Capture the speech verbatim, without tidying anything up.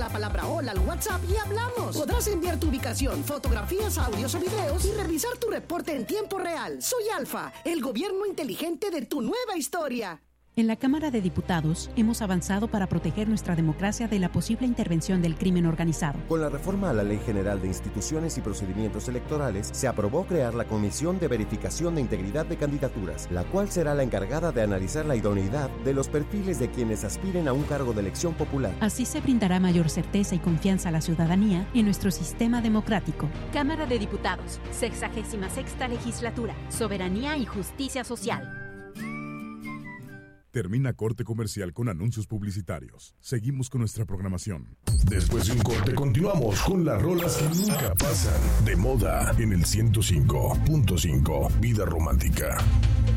la palabra hola al WhatsApp y hablamos. Podrás enviar tu ubicación, fotografías, audios o videos y revisar tu reporte en tiempo real. Soy Alfa, el gobierno inteligente de tu nueva historia. En la Cámara de Diputados hemos avanzado para proteger nuestra democracia de la posible intervención del crimen organizado. Con la reforma a la Ley General de Instituciones y Procedimientos Electorales, se aprobó crear la Comisión de Verificación de Integridad de Candidaturas, la cual será la encargada de analizar la idoneidad de los perfiles de quienes aspiren a un cargo de elección popular. Así se brindará mayor certeza y confianza a la ciudadanía en nuestro sistema democrático. Cámara de Diputados, sexagésima sexta legislatura, soberanía y justicia social. Termina corte comercial con anuncios publicitarios. Seguimos con nuestra programación. Después de un corte continuamos con las rolas que nunca pasan de moda en el ciento cinco punto cinco Vida Romántica.